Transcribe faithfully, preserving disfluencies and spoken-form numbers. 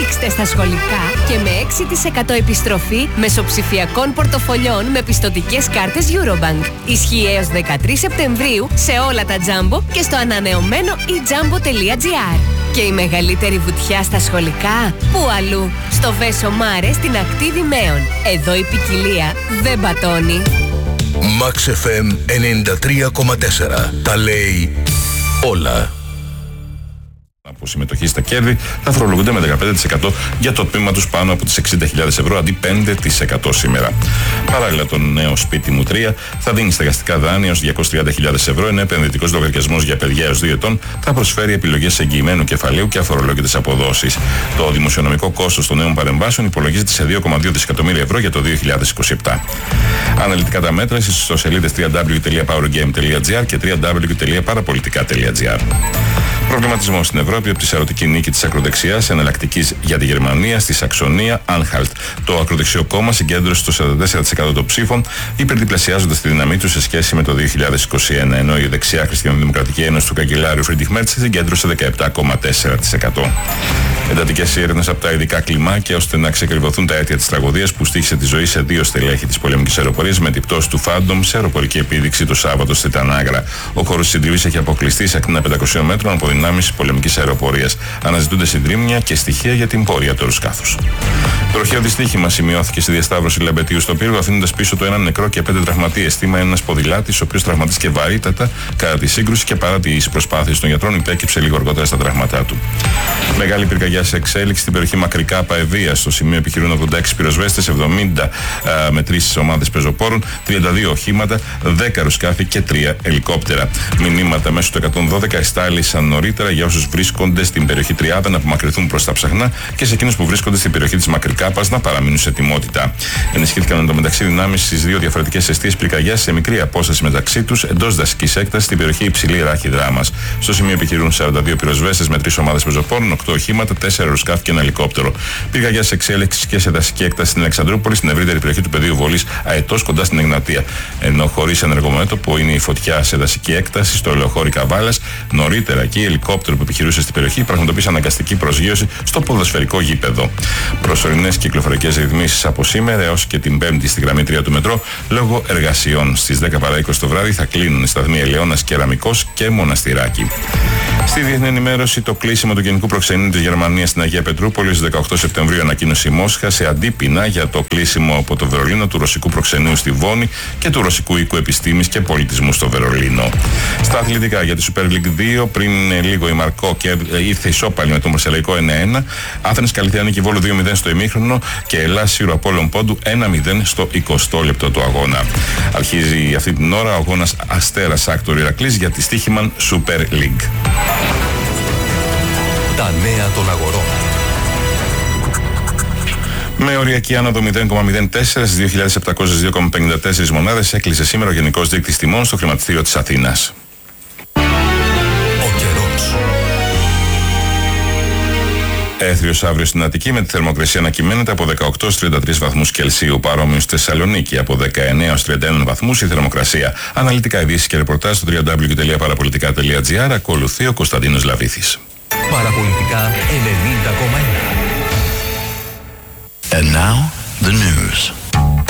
Ρίξτε στα σχολικά και με έξι τοις εκατό επιστροφή μεσοψηφιακών πορτοφολιών με πιστωτικές κάρτες Eurobank. Ισχύει έως δεκατρείς Σεπτεμβρίου σε όλα τα Jumbo και στο ανανεωμένο e jumbo τελεία gr. Και η μεγαλύτερη βουτιά στα σχολικά, πού αλλού? Στο Βέσο Μάρε στην ακτή Δημαίων. Εδώ η ποικιλία δεν πατώνει. Max εφ εμ ενενήντα τρία κόμμα τέσσερα. Τα λέει όλα. Από συμμετοχή στα κέρδη θα φορολογούνται με δεκαπέντε τοις εκατό για το τμήμα τους πάνω από τις εξήντα χιλιάδες ευρώ αντί πέντε τοις εκατό σήμερα. Παράλληλα, το νέο σπίτι μου τρία θα δίνει στεγαστικά δάνεια ως διακόσιες τριάντα χιλιάδες ευρώ, ενώ επενδυτικός λογαριασμός για παιδιά έως δύο ετών θα προσφέρει επιλογές εγγυημένου κεφαλαίου και αφορολόγητες αποδόσεις. Το δημοσιονομικό κόστος των νέων παρεμβάσεων υπολογίζεται σε δύο κόμμα δύο δισεκατομμύρια ευρώ για το δύο χιλιάδες είκοσι επτά. Αναλυτικά τα μέτρα στις ιστοσελίδες double-u double-u double-u τελεία powergame τελεία gr και double-u double-u double-u τελεία parapolitica τελεία gr. Προβληματισμό στην Ευρώπη από τη σαρωτική νίκη της ακροδεξιάς εναλλακτικής για τη Γερμανία στη Σαξονία Anhalt. Το ακροδεξιό κόμμα συγκέντρωσε το σαράντα τέσσερα τοις εκατό των ψήφων, υπερδιπλασιάζοντας τη δύναμή του σε σχέση με το δύο χιλιάδες είκοσι ένα, ενώ η δεξιά Χριστιανοδημοκρατική Ένωση του καγκελάριου Φρίντριχ Μέρτς συγκέντρωσε δεκαεπτά κόμμα τέσσερα τοις εκατό. Εντατικές έρευνες από τα ειδικά κλιμάκια ώστε να ξεκριβωθούν τα αίτια της τραγωδίας που στοίχησε τη ζωή σε δύο στελέχη της πολεμικής αεροπορίας με την πτώση του Phantom σε αεροπορική επίδειξη το Σάββατο στη Τανάγρα. Ο χώρος της συντριβής έχει αποκλειστεί σε ακτίνα πεντακοσίων μέτρων από δυνάμεις πολεμικής αεροπορίας. Αναζητούνται συντρίμμια και στοιχεία για την πορεία του αεροσκάφους. Τροχαίο δυστύχημα σημειώθηκε στη διασταύρωση Λεμπετίου στο Πύργο, αφήνοντας πίσω του έναν νεκρό και πέντε τραυματίες. Θύμα ένας ποδηλάτης, ο οποίος τραυματίστηκε βαρύτατα κατά τη σύγκρουση και παρά τις προσπάθειες των γιατρών υπέκυψε λίγο αργότερα στα τραύματά του. Μεγάλη πυρκαγιά σε εξέλιξη στην περιοχή Μακρικά Παεδεία. Στο σημείο επιχειρούν ογδόντα έξι πυροσβέστες, εβδομήντα α, με τρεις ομάδες πεζοπόρων, τριάντα δύο οχήματα, δέκα αεροσκάφη και τρία ελικόπτερα. Μηνύματα μέσω του εκατόν δώδεκα εστάλησαν νωρίτερα για όσους βρίσκονται στην περιοχή Τριάδα να απομακρυνθούν προς τα Ψαχνά και σε εκείνους που βρίσκονται στην περιοχή της Μακρικάπας να παραμείνουν σε ετοιμότητα. Ενισχύθηκαν εντωμεταξύ δυνάμεις στις δύο διαφορετικές εστίες πυρκαγιάς σε μικρή απόσταση μεταξύ τους εντός δασικής έκτασης στην περιοχή Υψηλή Ράχη Δράμας. Στο σημείο επιχειρούν σαράντα δύο πυροσβέστες με τρεις ομάδες πεζοπόρων, οκτώ οχήματα, τέσσερα αεροσκάφη και ένα ελικόπτερο. Πυρκαγιά σε εξέλιξη και σε δασική έκταση στην Αλεξανδρούπολη, στην ευρύτερη περιοχή του πεδίου βολής Αετός κοντά στην Εγνατία. Ενώ χωρίς ενεργομέτωπο είναι η φωτιά σε δασική έκταση στο ελαιοχώρι Καβάλας. Νωρίτερα εκεί η ελικόπτερο που επιχειρούσε στην περιοχή πραγματοποίησε αναγκαστική προσγείωση στο ποδοσφαιρικό γήπεδο. Προσωρινές κυκλοφορικές ρυθμίσεις από σήμερα έως και την Πέμπτη στη γραμμή τρία του μετρό λόγω εργασιών. Στις δέκα παρά είκοσι το βράδυ θα κλείνουν οι σταθμοί Ελαιώνας, Κεραμικός και Μοναστηράκι. Στη διεθνή ενημέρωση, το κλείσιμο του Γενικού Προξενείου της Γερμανίας στην Αγία Πετρούπολη στις δεκαοκτώ Σεπτεμβρίου ανακοίνωσε η Μόσχα σε αντίπεινα για το κλείσιμο από το Βερολίνο του Ρωσικού Προξενείου στη Βόνη και του Ρωσικού Οίκου Επιστήμης και Πολιτισμού στο Βερολίνο. Στα αθλητικά για τη Super League δύο, πριν λίγο η Μαρκό και ήρθε ισόπαλη με τον Μαρσελαϊκό ένα ένα. Άθενες Καλυθιανή και Βόλο δύο μηδέν στο ημίχρονο και Ελλάς Σύρο Απόλλων Πόντου ένα μηδέν στο εικοστό λεπτό του αγώνα. Αρχίζει αυτή την ώρα ο αγώνας Αστέρας Άκτορ Ηρακλής για τη Στοίχημαν Super League. Τα νέα των αγορών. Με οριακή άνοδο μηδέν κόμμα μηδέν τέσσερα στις δύο χιλιάδες επτακόσιες δύο κόμμα πενήντα τέσσερα μονάδες έκλεισε σήμερα ο Γενικός Δείκτης Τιμών στο χρηματιστήριο της Αθήνας. Έθριος αύριο στην Αττική με τη θερμοκρασία να κυμαίνεται από δεκαοκτώ στους τριάντα τρεις βαθμούς Κελσίου. Παρόμοιο στη Θεσσαλονίκη από δεκαεννέα στους τριάντα ένα βαθμούς η θερμοκρασία. Αναλυτικά ειδήσεις και ρεπορτάζ στο double-u double-u double-u τελεία parapolitica τελεία gr. Ακολουθεί ο Κωνσταντίνος Λαβήθης. Παραπολιτικά ενενήντα κόμμα ένα. And now the news.